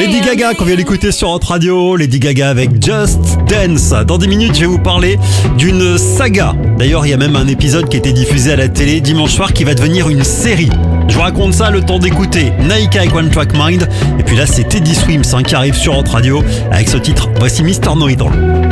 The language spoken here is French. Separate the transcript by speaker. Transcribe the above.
Speaker 1: Lady Gaga qu'on vient d'écouter sur Hot Radio, Lady Gaga avec Just Dance. Dans 10 minutes, je vais vous parler d'une saga. D'ailleurs, il y a même un épisode qui a été diffusé à la télé dimanche soir qui va devenir une série. Je vous raconte ça, le temps d'écouter Naika avec One Track Mind. Et puis là, c'est Teddy Swims qui arrive sur Hot Radio avec ce titre. Voici Mr. Know-It-All.